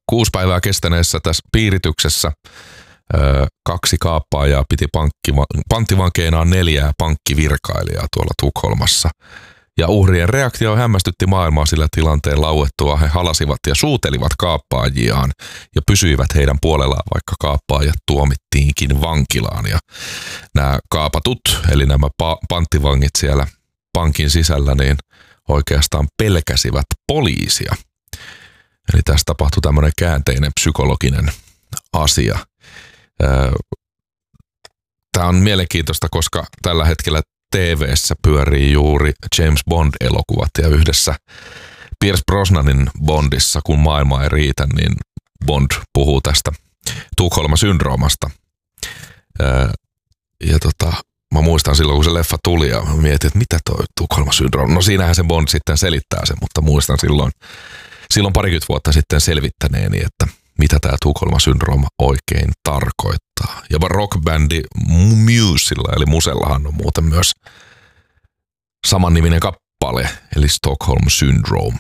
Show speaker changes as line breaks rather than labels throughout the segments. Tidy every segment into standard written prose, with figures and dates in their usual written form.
6 päivää kestäneessä tässä piirityksessä 2 kaappaajaa piti panttivankeinaan 4 pankkivirkailijaa tuolla Tukholmassa. Ja uhrien reaktio hämmästytti maailmaa, sillä tilanteen lauettua he halasivat ja suutelivat kaappaajiaan ja pysyivät heidän puolellaan, vaikka kaappaajat tuomittiinkin vankilaan. Ja nämä kaapatut, eli nämä panttivangit siellä pankin sisällä, niin oikeastaan pelkäsivät poliisia. Eli tässä tapahtui tämmöinen käänteinen psykologinen asia. Tämä on mielenkiintoista, koska tällä hetkellä TV:ssä pyörii juuri James Bond-elokuvat ja yhdessä Pierce Brosnanin Bondissa, kun maailma ei riitä, niin Bond puhuu tästä Tukholma-syndroomasta. Mä muistan silloin, kun se leffa tuli ja mä mietin, että mitä toi Tukholma-syndrooma. No siinähän se Bond sitten selittää sen, mutta muistan silloin parikymmentä vuotta sitten selvittäneeni, että mitä tämä Tukholma-syndrooma oikein tarkoittaa. Ja rockbändi Musella, eli Musellahan on muuten myös samanniminen kappale, eli Stockholm Syndrome.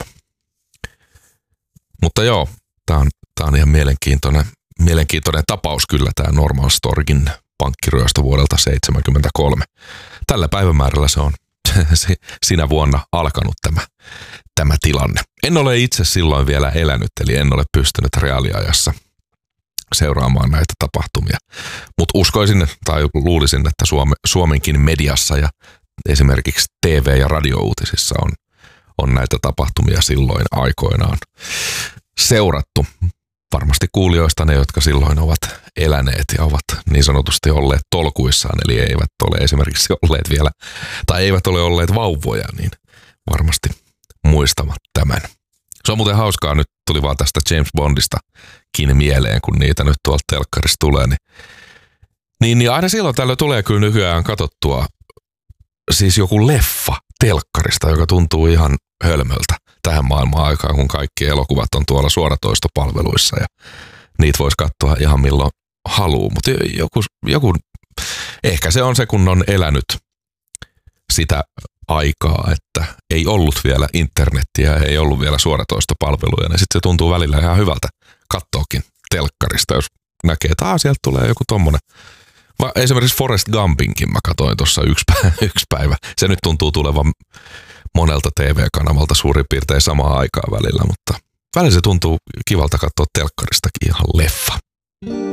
Mutta joo, tämä on ihan mielenkiintoinen tapaus kyllä, tämä Normal Storgin pankkiryöstö vuodelta 1973. Tällä päivämäärällä se on sinä vuonna alkanut tämä tilanne. En ole itse silloin vielä elänyt, eli en ole pystynyt reaaliajassa seuraamaan näitä tapahtumia. Mutta uskoisin tai luulisin, että Suomenkin mediassa ja esimerkiksi TV- ja radiouutisissa on näitä tapahtumia silloin aikoinaan seurattu. Varmasti kuulijoista ne, jotka silloin ovat eläneet ja ovat niin sanotusti olleet tolkuissaan, eli eivät ole esimerkiksi olleet vielä, tai eivät ole olleet vauvoja, niin varmasti muistavat tämän. Se on muuten hauskaa, nyt tuli vaan tästä James Bondistakin mieleen, kun niitä nyt tuolta telkkarista tulee, niin aina silloin tällöin tulee kyllä nykyään katsottua siis joku leffa telkkarista, joka tuntuu ihan hölmöltä tähän maailman aikaan, kun kaikki elokuvat on tuolla suoratoistopalveluissa ja niitä voisi katsoa ihan milloin haluaa, mutta joku, ehkä se on se, kun on elänyt sitä aikaa, että ei ollut vielä internettiä, ei ollut vielä suoratoistopalveluja, niin sitten se tuntuu välillä ihan hyvältä katsoakin telkkarista, jos näkee, että sieltä tulee joku tommonen. Esimerkiksi Forrest Gumpinkin mä katsoin tuossa yksi päivä. Se nyt tuntuu tulevan monelta TV-kanavalta suurin piirtein samaan aikaan välillä, mutta välillä se tuntuu kivalta katsoa telkkaristakin ihan leffa.